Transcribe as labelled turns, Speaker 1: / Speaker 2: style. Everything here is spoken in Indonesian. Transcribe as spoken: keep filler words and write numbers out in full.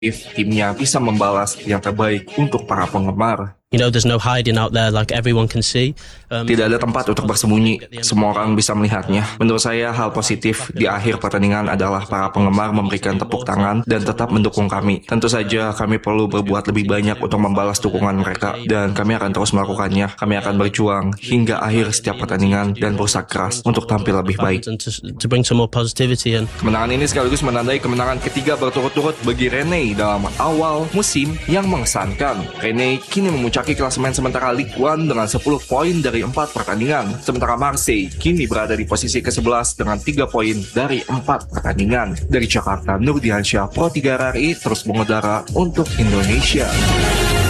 Speaker 1: timnya bisa membalas yang terbaik untuk para penggemar.
Speaker 2: You know, there's no hiding out there, like everyone can see. Um,
Speaker 1: Tidak ada tempat untuk bersembunyi, semua orang bisa melihatnya. Menurut saya, hal positif di akhir pertandingan adalah para penggemar memberikan tepuk tangan dan tetap mendukung kami. Tentu saja, kami perlu berbuat lebih banyak untuk membalas dukungan mereka, dan kami akan terus melakukannya. Kami akan berjuang hingga akhir setiap pertandingan dan berusaha keras untuk tampil lebih baik.
Speaker 2: and to, to bring some more positivity in.
Speaker 1: Kemenangan ini sekaligus menandai kemenangan ketiga berturut-turut bagi Rennes dalam awal musim yang mengesankan. Rennes kini memuncaki klasemen sementara Ligue satu dengan sepuluh poin dari empat pertandingan. Sementara Marseille kini berada di posisi ke sebelas dengan tiga poin dari empat pertandingan. Dari Jakarta, Nurdiansyah, Pro tiga R R I terus mengudara untuk Indonesia.